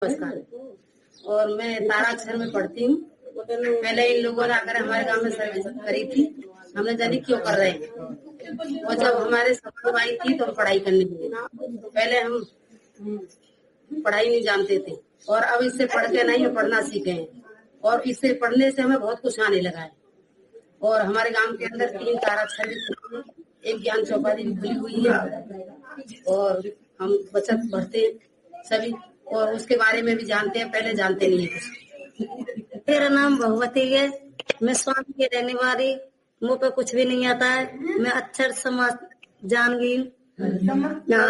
नमस्कार। और मैं ताराक्षर में पढ़ती हूँ। पहले इन लोगों ने आकर हमारे गांव में सर्विस करी थी, हमने जानी क्यों कर रहे हैं। और जब हमारे सफल आई थी तो हम पढ़ाई करने लगे। पहले हम पढ़ाई नहीं जानते थे और अब इससे पढ़ के नहीं हम पढ़ना सीखे हैं और इससे पढ़ने से हमें बहुत कुछ आने लगा है। और हमारे गांव के अंदर 3 ताराक्षर, एक ज्ञान चौपाली भी खुली हुई है और हम बचत भरते हैं सभी और उसके बारे में भी जानते हैं, पहले जानते नहीं है कुछ। मेरा नाम भगवती है, मैं स्वामी की रहने वाली। मुँह पे कुछ भी नहीं आता है, मैं अक्षर समझ जान गई नाम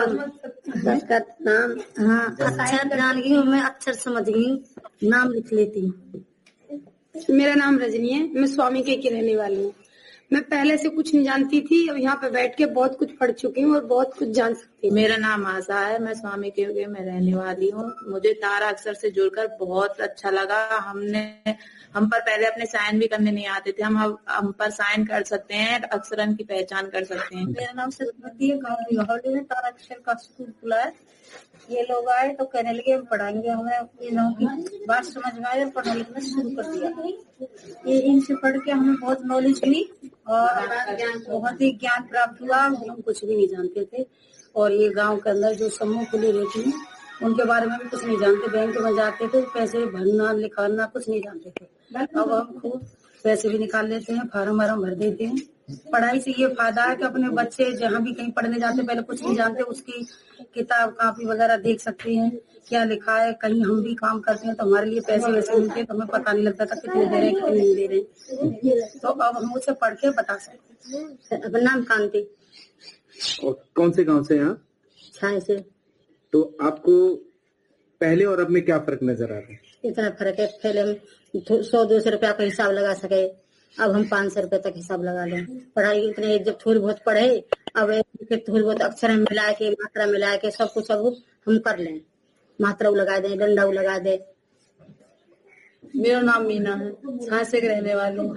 अक्षर जान गई हूँ, मैं अक्षर समझ गई, नाम लिख लेती हूँ। मेरा नाम रजनी है, मैं स्वामी के रहने वाली हूँ। मैं पहले से कुछ नहीं जानती थी, अब यहाँ पे बैठ के बहुत कुछ पढ़ चुकी हूँ और बहुत कुछ जान सकती हूँ। मेरा नाम आशा है, मैं स्वामी के में रहने वाली हूँ। मुझे तारा अक्षर से जुड़कर बहुत अच्छा लगा। हम पर पहले अपने साइन भी करने नहीं आते थे, हम पर साइन कर सकते हैं, अक्षरन की पहचान कर सकते हैं। मेरा नाम सरस्वती है, गाँव बिहाड़ी में तारा अक्षर का स्कूल खुला है। ये लोग आए तो कहने लगे हम पढ़ाएंगे, हमें इन्हों की बात समझ में आई और पढ़ने लिखना शुरू कर दिया। ये इनसे पढ़ के हमें बहुत नॉलेज हुई और बहुत ही ज्ञान प्राप्त हुआ। हम कुछ भी नहीं जानते थे और ये गांव के अंदर जो समूह खुले रहती हैं उनके बारे में भी कुछ नहीं जानते। बैंक में जाते थे, पैसे भरना निकालना कुछ नहीं जानते थे। अब हम खूब पैसे भी निकाल लेते हैं, फार्म भर देते हैं। पढ़ाई से ये फायदा है कि अपने बच्चे जहाँ भी कहीं पढ़ने जाते पहले कुछ नहीं जानते, उसकी किताब कापी वगैरह देख सकते हैं, क्या लिखा है। कहीं हम भी काम करते हैं तो हमारे लिए पैसे वैसे मिलते हैं तो हमें पता नहीं लगता था कितने दे रहे हैं कितने नहीं दे रहे। तो अब हम उसे पढ़ के बता सकते हैं। अपना नाम कांति। और कौन से गांव से हैं आप? छाए से। तो आपको पहले और अब में क्या फर्क नजर आ रहा है? इतना फर्क है, पहले हम 100-200 रुपया का हिसाब लगा सके, अब हम 500 रुपए तक हिसाब लगा लें। पढ़ाई इतने जब थोड़ी बहुत पढ़े, अब थोड़ी बहुत अक्षर मिला के मात्रा मिला के सब कुछ अब हम कर लें, मात्रा लगा दें, डंडा लगा दे। मेरा नाम मीना है, छाए से रहने वाली हूँ।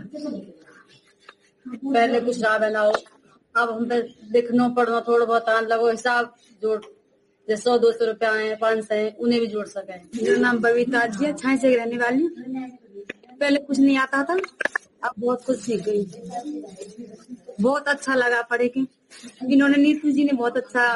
पहले कुछ ना बनाओ, अब हम लिखना पढ़ना थोड़ा बहुत आने लगो, हिसाब जोड़ जैसे 100-200 रुपया है, 500 है, उन्हें भी जोड़ सके। मेरा नाम बबीता जी है, छाए से रहने वाली। पहले कुछ नहीं आता था, अब बहुत कुछ सीख गई। बहुत अच्छा लगा पढ़े के। इन्होंने नीतू जी ने बहुत अच्छा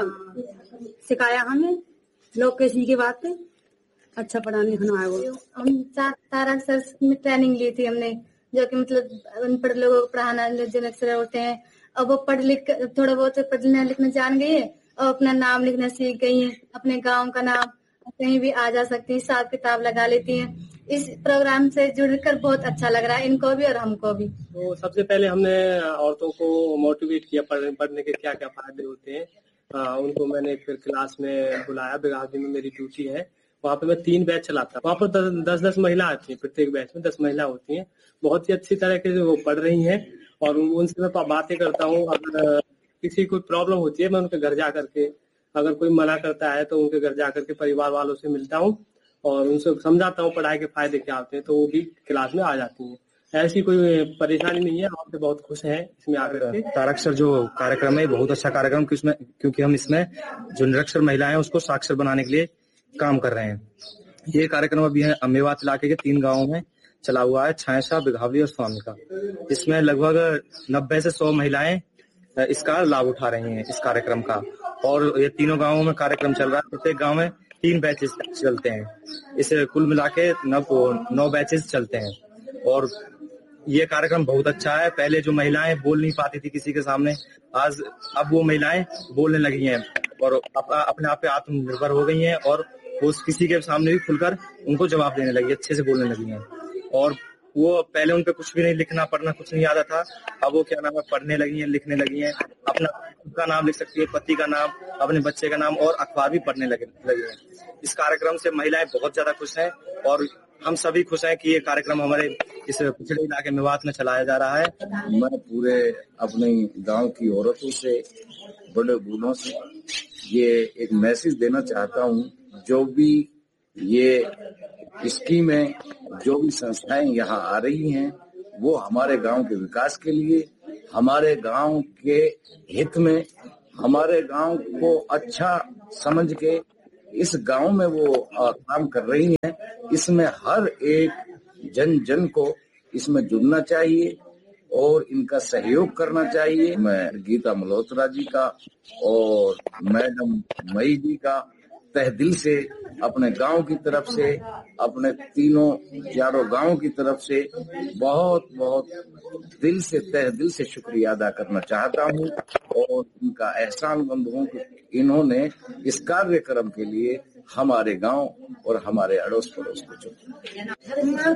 सिखाया हमें, लोग कैसी की बात है, अच्छा पढ़ाने लिखना है। वो हम 4 तारा अक्षर में ट्रेनिंग ली थी हमने, जो कि मतलब अनपढ़ लोगों को पढ़ाना जो अक्षर होते हैं। अब वो पढ़ लिख थोड़ा बहुत पढ़ने लिखना जान गई है और अपना नाम लिखना सीख गई है, अपने गाँव का नाम कहीं भी आ जा सकती है, हिसाब किताब लगा लेती हैं। इस प्रोग्राम से जुड़कर बहुत अच्छा लग रहा है इनको भी और हमको भी। तो सबसे पहले हमने औरतों को मोटिवेट किया पढ़ने के क्या क्या फायदे होते हैं। उनको मैंने फिर क्लास में बुलाया, बिगावती में मेरी ड्यूटी है, वहाँ पे मैं 3 बैच चलाता। वहाँ पर 10-10 महिला आती हैं, प्रत्येक बैच में 10 महिला होती हैं। बहुत ही अच्छी तरह के वो पढ़ रही हैं और उनसे मैं बातें करता हूँ। अगर किसी कोई प्रॉब्लम होती है मैं उनके घर जा करके, अगर कोई मना करता है तो उनके घर जा करके परिवार वालों से मिलता हूँ और उनसे समझाता हूँ पढ़ाई के फायदे क्या होते हैं, तो वो भी क्लास में आ जाती हैं। ऐसी कोई परेशानी नहीं है, आप बहुत खुश हैं इसमें आकर के। ताराक्षर जो कार्यक्रम है बहुत अच्छा कार्यक्रम, क्योंकि हम इसमें जो निरक्षर महिलाएं हैं उसको साक्षर बनाने के लिए काम कर रहे हैं। ये कार्यक्रम अभी मेवात इलाके के 3 गाँवों में चला हुआ है, छायसा, बिघावली और स्वामी का। इसमें लगभग 90 से 100 महिलाएं इसका लाभ उठा रही हैं इस कार्यक्रम का। और ये तीनों गाँवों में कार्यक्रम चल रहा है, प्रत्येक गाँव में 3 बैचेस चलते हैं। इसे कुल मिला के 9 बैचेस चलते हैं और ये कार्यक्रम बहुत अच्छा है। पहले जो महिलाएं बोल नहीं पाती थी किसी के सामने, अब वो महिलाएं बोलने लगी हैं और अपने आप पे आत्मनिर्भर हो गई हैं और वो किसी के सामने भी खुलकर उनको जवाब देने लगी, अच्छे से बोलने लगी हैं। और वो पहले उनपे कुछ भी नहीं, लिखना पढ़ना कुछ नहीं आता था, अब वो क्या नाम है पढ़ने लगी हैं, लिखने लगी हैं, अपना खुद का नाम लिख सकती है, पति का नाम, अपने बच्चे का नाम और अखबार भी पढ़ने लगे हैं। इस कार्यक्रम से महिलाएं बहुत ज्यादा खुश हैं और हम सभी खुश हैं कि ये कार्यक्रम हमारे इस पिछड़े इलाके मेवात में चलाया जा रहा है। मैं पूरे अपने गांव की औरतों से, बड़े बूढ़ों से ये एक मैसेज देना चाहता हूँ, जो भी ये स्कीमें, जो भी संस्थाएं यहाँ आ रही हैं, वो हमारे गांव के विकास के लिए, हमारे गांव के हित में, हमारे गांव को अच्छा समझ के इस गांव में वो काम कर रही हैं, इसमें हर एक जन जन को इसमें जुड़ना चाहिए और इनका सहयोग करना चाहिए। मैं गीता मल्होत्रा जी का और मैडम मई जी का तहे दिल से अपने गांव की तरफ से, अपने चारों गांव की तरफ से बहुत बहुत दिल से तहे दिल से शुक्रिया अदा करना चाहता हूं और उनका एहसानमंद हूं कि इन्होंने इस कार्यक्रम के लिए हमारे गांव और हमारे अड़ोस पड़ोस को चुना।